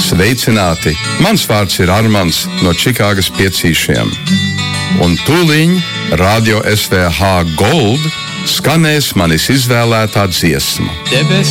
Sveicināti! Mans vārds ir Armands no Čikāgas Piecīšiem. Un tūliņ Radio SVH Gold skanēs manis izvēlētā dziesma.